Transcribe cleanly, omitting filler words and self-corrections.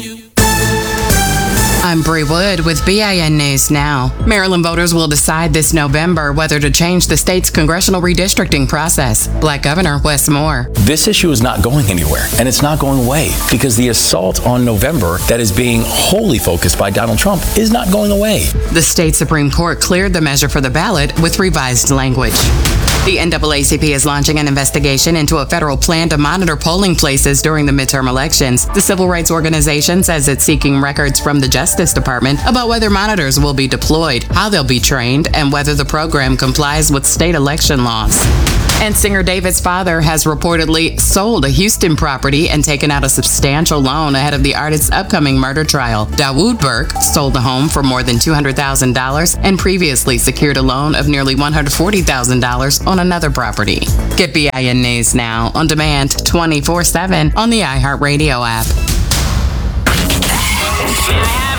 I'm Bree Wood with BIN News Now. Maryland voters will decide this November whether to change the state's congressional redistricting process. Black Governor Wes Moore. This issue is not going anywhere, and it's not going away because the assault on November that is being wholly focused by Donald Trump is not going away. The state Supreme Court cleared the measure for the ballot with revised language. The NAACP is launching an investigation into a federal plan to monitor polling places during the midterm elections. The civil rights organization says it's seeking records from the Justice Department about whether monitors will be deployed, how they'll be trained, and whether the program complies with state election laws. And singer David's father has reportedly sold a Houston property and taken out a substantial loan ahead of the artist's upcoming murder trial. Dawood Burke sold the home for more than $200,000 and previously secured a loan of nearly $140,000 on another property. Get BIN News Now on demand 24/7 on the iHeartRadio app.